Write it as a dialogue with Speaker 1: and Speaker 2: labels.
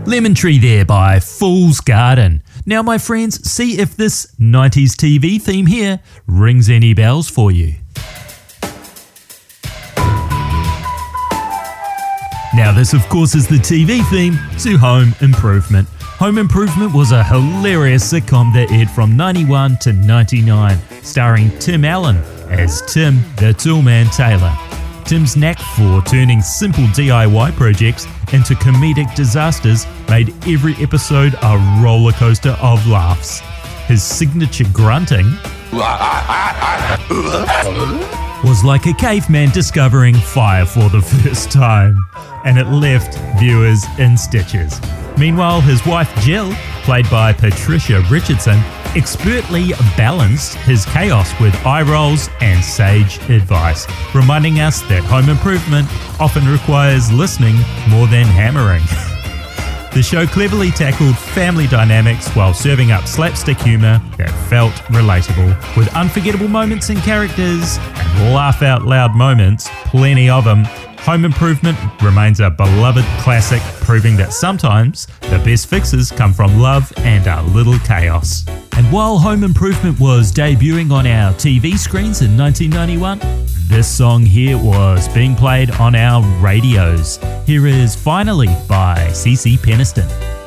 Speaker 1: Lemon Tree there by Fool's Garden. Now my friends, see if this 90s TV theme here rings any bells for you. Now this of course is the TV theme to Home Improvement. Home Improvement was a hilarious sitcom that aired from 91 to 99, starring Tim Allen as Tim the Toolman Taylor. Tim's knack for turning simple DIY projects into comedic disasters made every episode a roller coaster of laughs. His signature grunting was like a caveman discovering fire for the first time, and it left viewers in stitches. Meanwhile, his wife Jill, played by Patricia Richardson, expertly balanced his chaos with eye rolls and sage advice, reminding us that home improvement often requires listening more than hammering. The show cleverly tackled family dynamics while serving up slapstick humour that felt relatable, with unforgettable moments and characters and laugh out loud moments, plenty of them. Home Improvement remains a beloved classic, proving that sometimes the best fixes come from love and a little chaos. And while Home Improvement was debuting on our TV screens in 1991, this song here was being played on our radios. Here is Finally by CeCe Peniston.